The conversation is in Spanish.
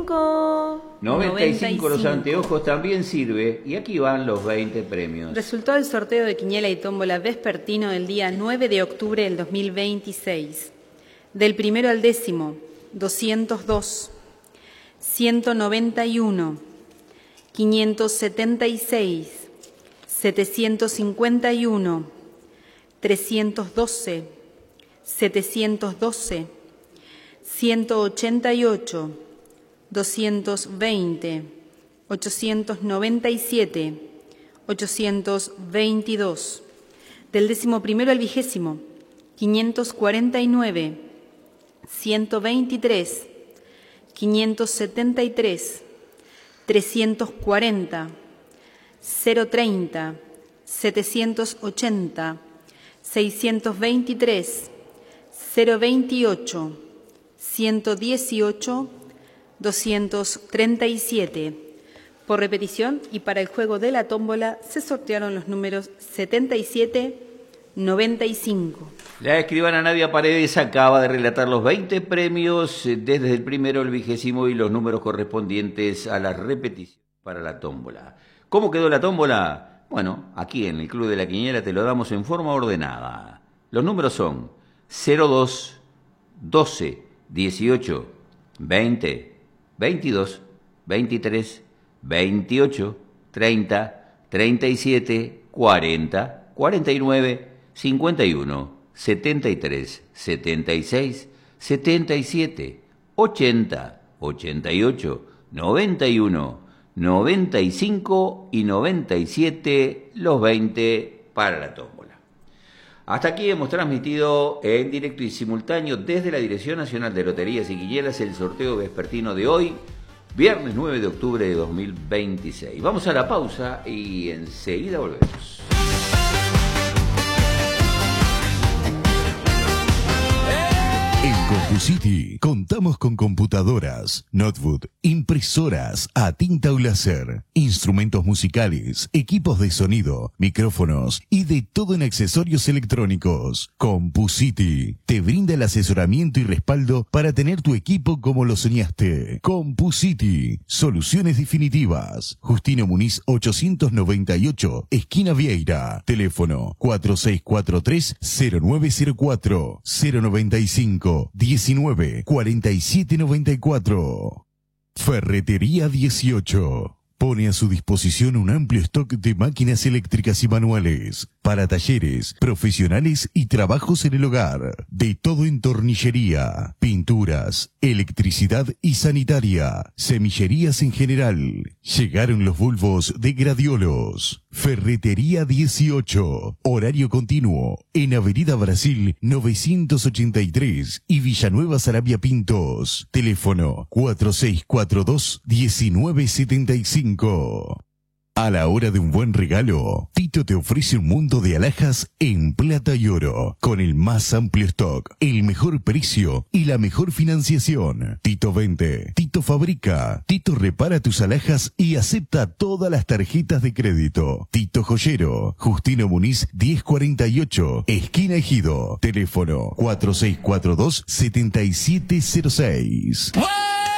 95. 95 los anteojos también sirve. Y aquí van los 20 premios. Resultado del sorteo de quiniela y tómbola vespertino del día 9 de octubre del 2026. Del primero al décimo, 202, 191, 576, 751, 312, 712, 188, 220, 897, 822. Del 11º al 20º, 549, 123, 573, 340, 030, 780, 623, 028, 118, 237. Por repetición y para el juego de la tómbola se sortearon los números 77, 95. La escribana Nadia Paredes acaba de relatar los 20 premios desde el primero al 20º y los números correspondientes a las repeticiones para la tómbola. ¿Cómo quedó la tómbola? Bueno, aquí en el Club de la Quiniela te lo damos en forma ordenada. Los números son 02, 12, 18, 20, 22, 23, 28, 30, 37, 40, 49, 51, 73, 76, 77, 80, 88, 91, 95 y 97, los 20 para la tómbola. Hasta aquí hemos transmitido en directo y simultáneo desde la Dirección Nacional de Loterías y Quinielas el sorteo vespertino de hoy, viernes 9 de octubre de 2026. Vamos a la pausa y enseguida volvemos. En CompuCity contamos con computadoras, notebook, impresoras a tinta o láser, instrumentos musicales, equipos de sonido, micrófonos y de todo en accesorios electrónicos. CompuCity te brinda el asesoramiento y respaldo para tener tu equipo como lo soñaste. CompuCity, soluciones definitivas. Justino Muniz 898, esquina Vieira. Teléfono 4643-0904 095 19 47 94. Ferretería 18. Pone a su disposición un amplio stock de máquinas eléctricas y manuales para talleres, profesionales y trabajos en el hogar. De todo en tornillería, pinturas, electricidad y sanitaria, semillerías en general. Llegaron los bulbos de Gradiolos. Ferretería 18. Horario continuo en Avenida Brasil 983 y Villanueva Sarabia Pintos. Teléfono 4642-1975. A la hora de un buen regalo, Tito te ofrece un mundo de alhajas en plata y oro, con el más amplio stock, el mejor precio y la mejor financiación. Tito vende, Tito fabrica, Tito repara tus alhajas y acepta todas las tarjetas de crédito. Tito Joyero, Justino Muniz 1048, esquina Ejido. Teléfono 4642-7706.